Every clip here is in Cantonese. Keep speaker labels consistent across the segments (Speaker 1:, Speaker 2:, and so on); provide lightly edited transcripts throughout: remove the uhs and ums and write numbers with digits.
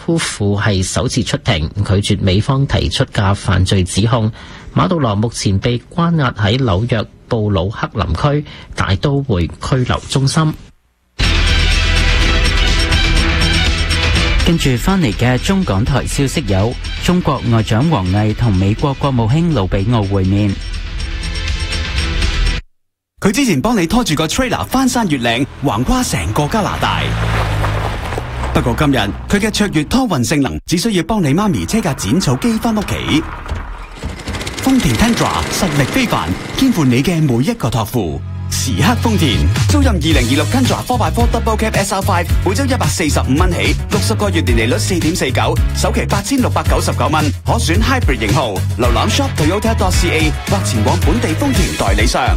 Speaker 1: 夫婦係首次出庭，拒絕美方提出嘅犯罪指控。馬杜羅目前被關押喺紐約布魯克林區大都會拘留中心。
Speaker 2: 跟住翻嚟嘅中港台消息有：中國外長王毅同美國國務卿魯比奧會面。
Speaker 3: 佢之前幫你拖住個 trailer 翻山越嶺，橫跨成個加拿大。不過今日佢嘅卓越拖運性能，只需要幫你媽咪車架剪草機翻屋企。豐田 Tundra 實力非凡，肩負你嘅每一個託付。時刻豐田，租賃2026 Tundra 4x4 Double Cab SR5，每周145蚊起，60個月年利率4.49，首期8699蚊，可選 Hybrid 型號。瀏覽 shop.toyota.ca 或前往本地豐田代理商。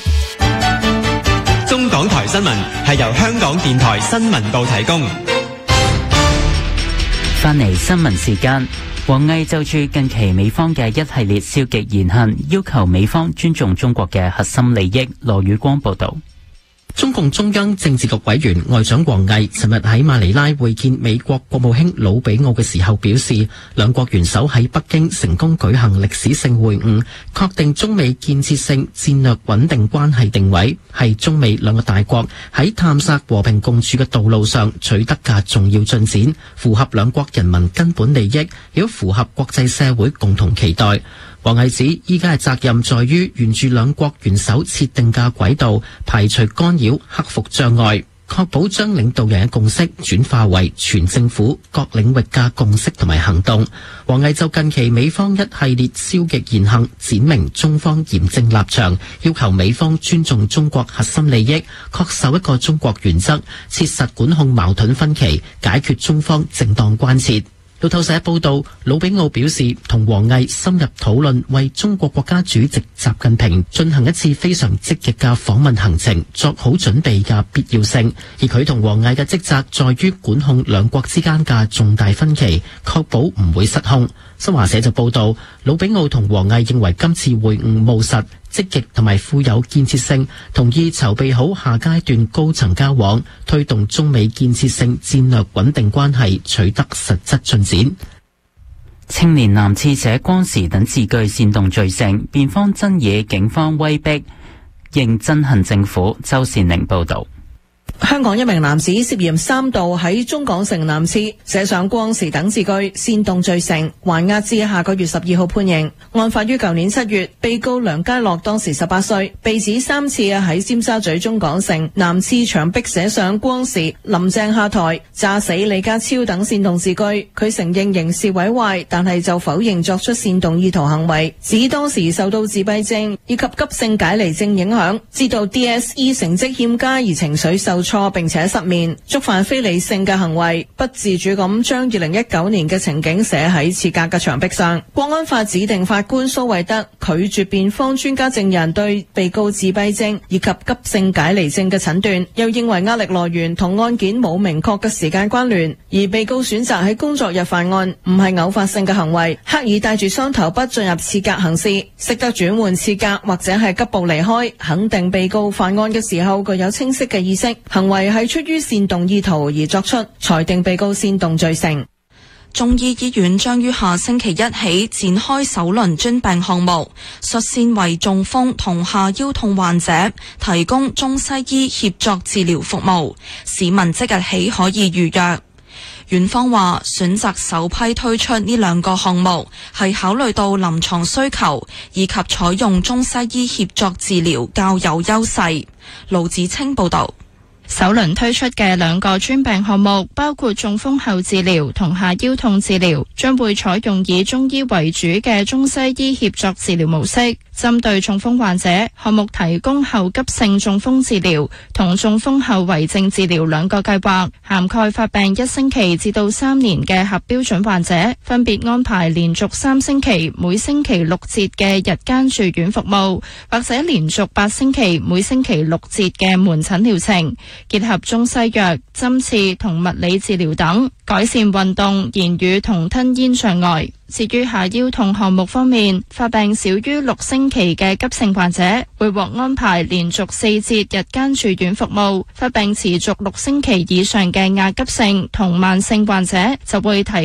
Speaker 4: 中港台新聞係由香港電台新聞部提供。
Speaker 2: 翻嚟新聞時間，王毅就住近期美方嘅一系列消極言行，要求美方尊重中國嘅核心利益。羅宇光報道。
Speaker 1: 中共中央政治局委員外長王毅尋日喺馬尼拉會見美國國務卿魯比奧嘅時候表示，兩國元首喺北京成功舉行歷史性會晤，確定中美建設性戰略穩定關係定位，係中美兩個大國喺探索和平共處嘅道路上取得嘅重要進展，符合兩國人民根本利益，亦都符合國際社會共同期待。王毅指，依家嘅責任在於沿住兩國元首設定嘅軌道，排除干擾，克服障礙，確保將領導人嘅共識轉化為全政府各領域嘅共識同埋行動。王毅就近期美方一系列消極言行，闡明中方嚴正立場，要求美方尊重中國核心利益，恪守一個中國原則，切實管控矛盾分歧，解決中方正當關切。路透社報道，魯比奧表示同王毅深入討論為中國國家主席習近平進行一次非常積極嘅訪問行程作好準備嘅必要性，而佢同王毅嘅職責在於管控兩國之間嘅重大分歧，確保唔會失控。新華社就報道，魯比奧同王毅認為今次會晤務實、積極同埋富有建設性，同意籌備好下階段高層交往，推動中美建設性戰略穩定關係取得實質進展。
Speaker 2: 青年男刺寫光時等字句煽動罪成，辯方爭議警方威逼應憎恨政府。周善寧報道。
Speaker 5: 香港一名男子涉嫌3度喺中港城男廁寫上光時等字句，煽動罪成，還押至下個月12號判刑。案發於舊年7月，被告梁家樂當時18歲，被指3次喺尖沙咀中港城男廁牆壁寫上光時、林鄭下台、炸死李家超等煽動字句。佢承認刑事毀壞，但係就否認作出煽動意圖行為，指當時受到自閉症以及急性解離症影響，知道 DSE 成績欠佳而情緒受錯並且失眠，觸犯非理性嘅行為，不自主咁將2019年嘅情景寫喺廁格嘅牆壁上。國安法指定法官蘇惠德拒絕辯方專家證人對被告自閉症以及急性解離症嘅診斷，又認為壓力來源同案件冇明確嘅時間關聯，而被告選擇喺工作日犯案，唔係偶發性嘅行為，刻意帶住雙頭筆進入廁格行事，識得轉換廁格或者係急步離開，肯定被告犯案嘅時候具有清晰嘅意識，行為係出於煽動意圖而作出，裁定被告煽動罪成。
Speaker 6: 中醫醫院將於下星期一起展開首輪專病項目，率先為中風同下腰痛患者提供中西醫協作治療服務，市民即日起可以預約。院方話選擇首批推出呢兩個項目，係考慮到臨床需求以及採用中西醫協作治療較有優勢。盧子清報道。
Speaker 7: 首輪推出嘅兩個專病項目包括中風後治療同下腰痛治療，將會採用以中醫為主嘅中西醫協作治療模式。針對中風患者，項目提供後急性中風治療同中風後遺症治療兩個計劃，涵蓋發病1星期至到3年嘅合標準患者，分別安排連續3星期每星期6節嘅日間住院服務，或者連續8星期每星期6節嘅門診療程，結合中西藥、針刺同物理治療等，改善運動、言語同吞嚥障礙。至於下腰痛項目方面，發病少於6星期嘅急性患者會獲安排連續4節日間住院服務，發病持續6星期以上嘅亞急性同慢性患者就會提